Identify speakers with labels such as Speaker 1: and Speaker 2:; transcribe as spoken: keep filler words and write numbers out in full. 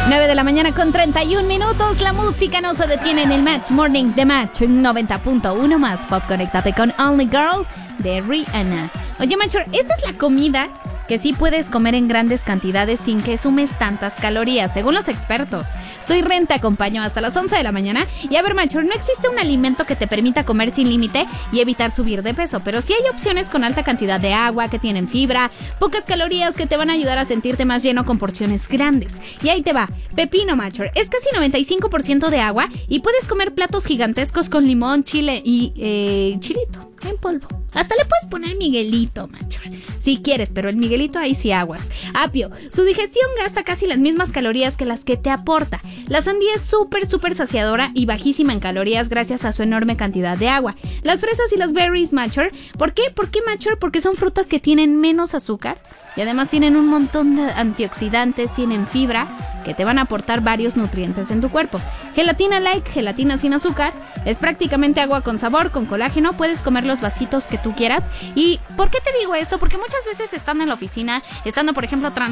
Speaker 1: nueve de la mañana con treinta y un minutos. La música no se detiene en el Match Morning de Match noventa punto uno más pop. Conéctate con Only Girl de Rihanna. Oye, Macho, esta es la comida que sí puedes comer en grandes cantidades sin que sumes tantas calorías, según los expertos. Soy Ren, te acompaño hasta las once de la mañana. Y a ver, Macho, no existe un alimento que te permita comer sin límite y evitar subir de peso, pero sí hay opciones con alta cantidad de agua, que tienen fibra, pocas calorías, que te van a ayudar a sentirte más lleno con porciones grandes. Y ahí te va, pepino, Macho, es casi noventa y cinco por ciento de agua y puedes comer platos gigantescos con limón, chile y eh, chilito en polvo. Hasta le puedes poner Miguelito, Macho, si quieres, pero el Miguelito ahí sí aguas. Apio, su digestión gasta casi las mismas calorías que las que te aporta. La sandía es súper, súper saciadora y bajísima en calorías gracias a su enorme cantidad de agua. Las fresas y las berries, Macho, ¿por qué? ¿Por qué, Macho? Porque son frutas que tienen menos azúcar y además tienen un montón de antioxidantes, tienen fibra, que te van a aportar varios nutrientes en tu cuerpo. Gelatina light, gelatina sin azúcar, es prácticamente agua con sabor, con colágeno, puedes comer los vasitos que tú quieras. ¿Y por qué te digo esto? Porque muchas veces estando en la oficina, estando por ejemplo